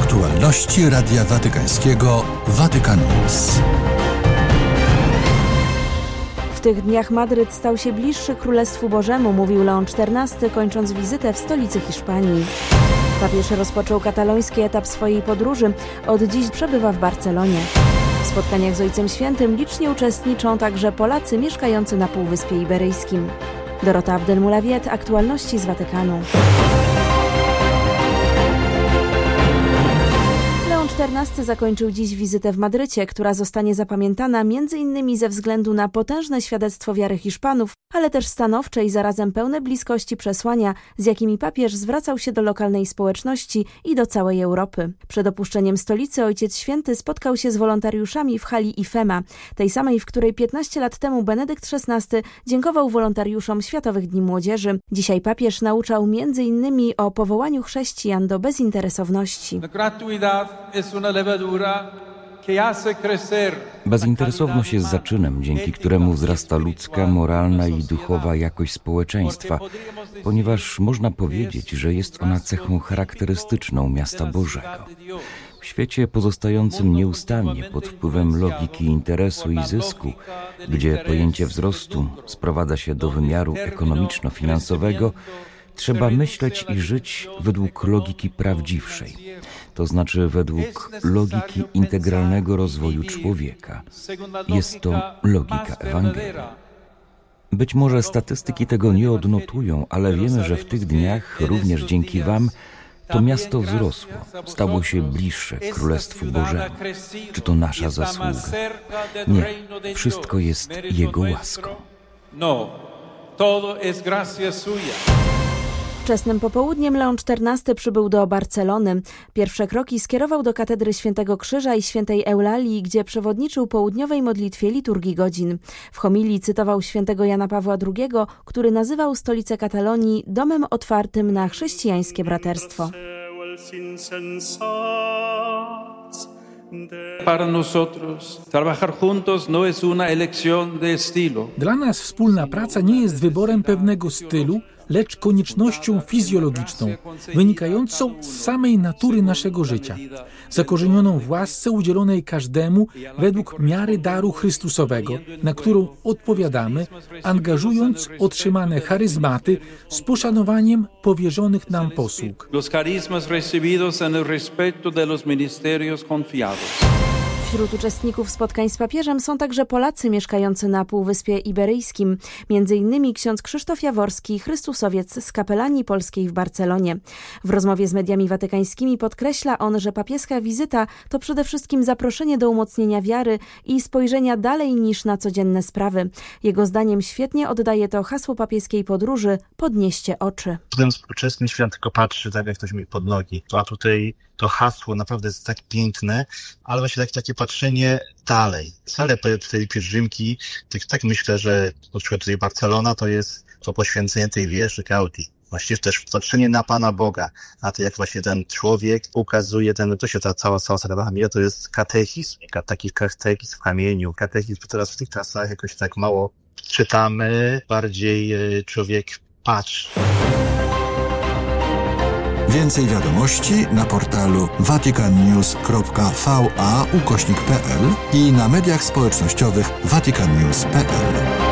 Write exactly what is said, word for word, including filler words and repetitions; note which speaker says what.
Speaker 1: Aktualności Radia Watykańskiego Vatican News.
Speaker 2: W tych dniach Madryt stał się bliższy Królestwu Bożemu, mówił Leon czternasty, kończąc wizytę w stolicy Hiszpanii. Papież rozpoczął kataloński etap swojej podróży. Od dziś przebywa w Barcelonie. W spotkaniach z Ojcem Świętym licznie uczestniczą także Polacy mieszkający na Półwyspie Iberyjskim. Dorota Abdelmoulawiet, aktualności z Watykanu. Leon czternasty zakończył dziś wizytę w Madrycie, która zostanie zapamiętana między innymi ze względu na potężne świadectwo wiary Hiszpanów, ale też stanowcze i zarazem pełne bliskości przesłania, z jakimi papież zwracał się do lokalnej społeczności i do całej Europy. Przed opuszczeniem stolicy Ojciec Święty spotkał się z wolontariuszami w hali IFEMA, tej samej, w której piętnaście lat temu Benedykt szesnasty dziękował wolontariuszom Światowych Dni Młodzieży. Dzisiaj papież nauczał między innymi o powołaniu chrześcijan do bezinteresowności.
Speaker 3: Bezinteresowność jest zaczynem, dzięki któremu wzrasta ludzka, moralna i duchowa jakość społeczeństwa, ponieważ można powiedzieć, że jest ona cechą charakterystyczną miasta Bożego. W świecie pozostającym nieustannie pod wpływem logiki interesu i zysku, gdzie pojęcie wzrostu sprowadza się do wymiaru ekonomiczno-finansowego, trzeba myśleć i żyć według logiki prawdziwszej, to znaczy według logiki integralnego rozwoju człowieka. Jest to logika Ewangelii. Być może statystyki tego nie odnotują, ale wiemy, że w tych dniach, również dzięki Wam, to miasto wzrosło, stało się bliższe Królestwu Bożemu. Czy to nasza zasługa? Nie, wszystko jest Jego łaską.
Speaker 4: No, todo es gracia suya.
Speaker 2: Wczesnym popołudniem Leon czternasty przybył do Barcelony. Pierwsze kroki skierował do katedry Świętego Krzyża i Świętej Eulalii, gdzie przewodniczył południowej modlitwie liturgii godzin. W homilii cytował świętego Jana Pawła drugiego, który nazywał stolicę Katalonii domem otwartym na chrześcijańskie braterstwo.
Speaker 5: Dla nas wspólna praca nie jest wyborem pewnego stylu, lecz koniecznością fizjologiczną, wynikającą z samej natury naszego życia, zakorzenioną w łasce udzielonej każdemu według miary daru Chrystusowego, na którą odpowiadamy, angażując otrzymane charyzmaty z poszanowaniem powierzonych nam posług.
Speaker 2: Wśród uczestników spotkań z papieżem są także Polacy mieszkający na Półwyspie Iberyjskim, między innymi ksiądz Krzysztof Jaworski, chrystusowiec z kapelanii polskiej w Barcelonie. W rozmowie z mediami watykańskimi podkreśla on, że papieska wizyta to przede wszystkim zaproszenie do umocnienia wiary i spojrzenia dalej niż na codzienne sprawy. Jego zdaniem świetnie oddaje to hasło papieskiej podróży „Podnieście oczy”.
Speaker 6: Ten współczesny świat tylko patrzy, tak jak ktoś mi pod nogi. A tutaj to hasło naprawdę jest tak piękne, ale właśnie takie, takie patrzenie dalej. Całe tej pielgrzymki, tak, tak myślę, że na przykład tutaj Barcelona to jest to poświęcenie tej wieży Gaudí. Właściwie też patrzenie na Pana Boga, na to jak właśnie ten człowiek ukazuje, ten, to się ta cała, cała ceremonia, to jest katechizm, taki katechizm w kamieniu. Katechizm teraz w tych czasach jakoś tak mało czytamy, bardziej człowiek patrzy.
Speaker 1: Więcej wiadomości na portalu vaticannews kropka va ukośnik p l i na mediach społecznościowych vaticannews kropka p l.